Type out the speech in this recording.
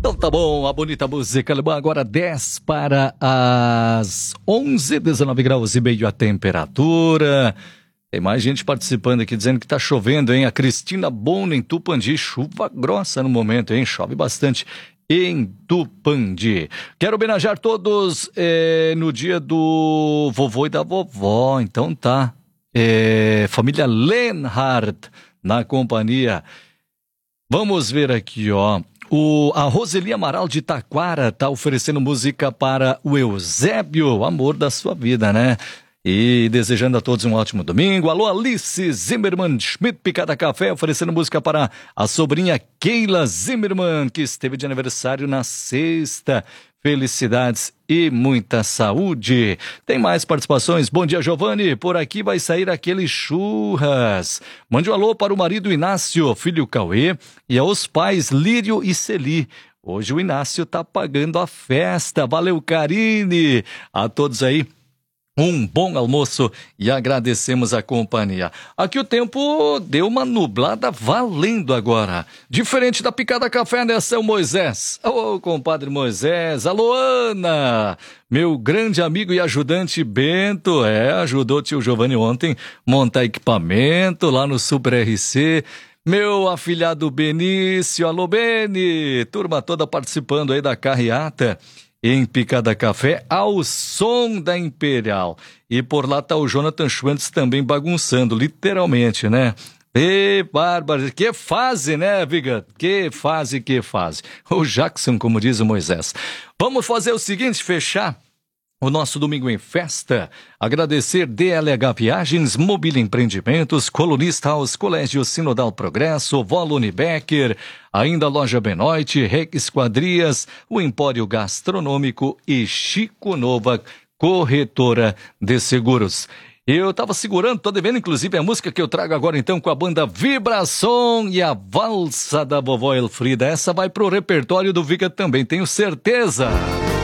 Então tá bom, a bonita música alemã, agora 10 para as 11, 19 graus e meio a temperatura. Tem mais gente participando aqui dizendo que tá chovendo, hein? A Cristina Bono em Tupandi, chuva grossa no momento, hein? Chove bastante em Tupandi. Quero homenagear todos no dia do vovô e da vovó, então tá. Família Lenhardt na companhia. Vamos ver aqui, ó. A Roseli Amaral de Taquara tá oferecendo música para o Eusébio, o amor da sua vida, né? E desejando a todos um ótimo domingo. Alô, Alice Zimmermann Schmidt Picada Café, oferecendo música para a sobrinha Keila Zimmermann, que esteve de aniversário na sexta. Felicidades e muita saúde. Tem mais participações? Bom dia, Giovanni. Por aqui vai sair aquele churras. Mande um alô para o marido Inácio, filho Cauê, e aos pais Lírio e Celi. Hoje o Inácio tá pagando a festa. Valeu, Karine. A todos aí, um bom almoço e agradecemos a companhia. Aqui o tempo deu uma nublada valendo agora. Diferente da Picada Café, né, seu Moisés? Ô, compadre Moisés. Alô, Ana. Meu grande amigo e ajudante Bento. Ajudou o tio Giovanni ontem montar equipamento lá no Super RC. Meu afilhado Benício. Alô, Beni. Turma toda participando aí da carreata em Picada Café, ao som da Imperial. E por lá tá o Jonathan Schwantz também bagunçando, literalmente, né? Bárbara, que fase, né, Viga? Que fase. O Jackson, como diz o Moisés. Vamos fazer o seguinte, fechar o nosso domingo em festa, agradecer DLH Viagens, Mobília Empreendimentos, Colunista House, Colégio Sinodal Progresso, Volo Unibecker, ainda a Loja Benoit, Rec Esquadrias, o Empório Gastronômico e Chico Nova, Corretora de Seguros. Eu tava segurando, tô devendo inclusive a música que eu trago agora então com a banda Vibração e a Valsa da Vovó Elfrida. Essa vai pro repertório do Viga também, tenho certeza.